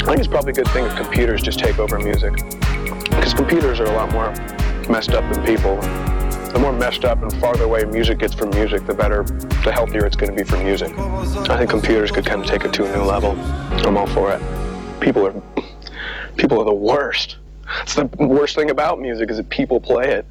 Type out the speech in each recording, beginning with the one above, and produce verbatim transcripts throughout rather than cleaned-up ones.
think it's probably a good thing if computers just take over music, because computers are a lot more messed up than people. The more messed up and farther away music gets from music, the better, the healthier it's going to be for music. I think computers could kind of take it to a new level. I'm all for it. People are, people are the worst. It's the worst thing about music is that people play it.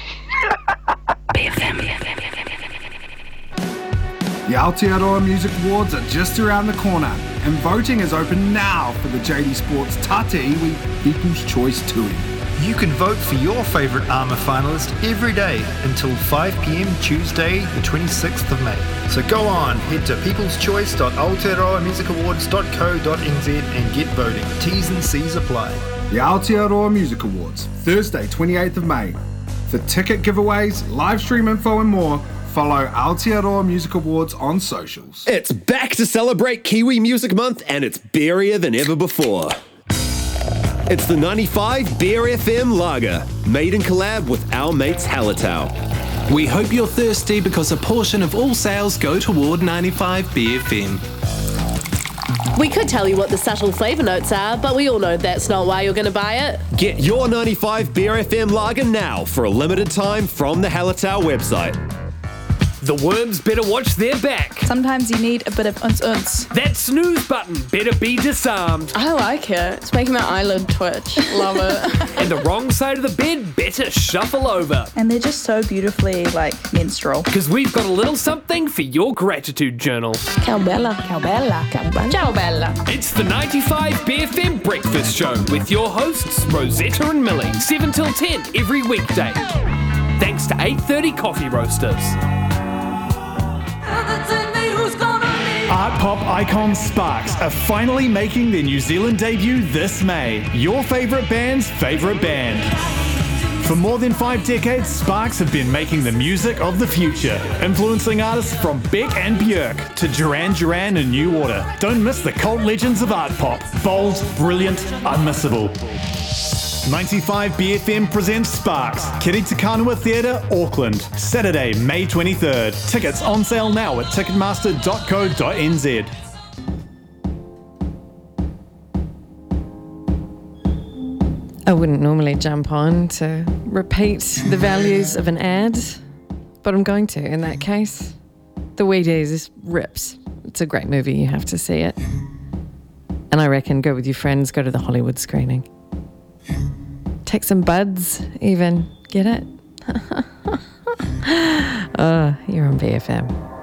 The Aotearoa Music Awards are just around the corner, and voting is open now for the J D Sports Tata Iwi People's Choice Tui. You can vote for your favourite ARMA finalist every day until five p.m. Tuesday the twenty-sixth of May. So go on, head to peoples choice dot aotearoa music awards dot co dot n z and get voting. T's and C's apply. The Aotearoa Music Awards, Thursday twenty-eighth of May. For ticket giveaways, live stream info and more, follow Aotearoa Music Awards on socials. It's back to celebrate Kiwi Music Month, and it's beerier than ever before. It's the ninety-five Beer F M Lager, made in collab with our mates Hallertau. We hope you're thirsty because a portion of all sales go toward ninety-five Beer F M. We could tell you what the subtle flavour notes are, but we all know that's not why you're going to buy it. Get your ninety-five Beer F M Lager now for a limited time from the Hallertau website. The worms better watch their back. Sometimes you need a bit of uns-uns. That snooze button better be disarmed. I like it. It's making my eyelid twitch. Love it. And the wrong side of the bed better shuffle over. And they're just so beautifully, like, menstrual. Because we've got a little something for your gratitude journal. Ciao bella. Ciao bella. Ciao bella. Ciao bella. It's the ninety-five B F M Breakfast Show with your hosts, Rosetta and Millie, seven till ten every weekday. Thanks to eight thirty Coffee Roasters. Art pop icon Sparks are finally making their New Zealand debut this May. Your favourite band's favourite band. For more than five decades, Sparks have been making the music of the future, influencing artists from Beck and Björk to Duran Duran and New Order. Don't miss the cult legends of art pop. Bold, brilliant, unmissable. ninety-five B F M presents Sparks, Kiri Te Kanua Theatre, Auckland, Saturday, May twenty-third. Tickets on sale now at ticketmaster dot co dot n z. I wouldn't normally jump on to repeat the values of an ad, but I'm going to in that case. The Wheaties rips. It's a great movie, you have to see it. And I reckon go with your friends, go to the Hollywood screening. Take some buds, even. Get it? Oh, you're on B F M.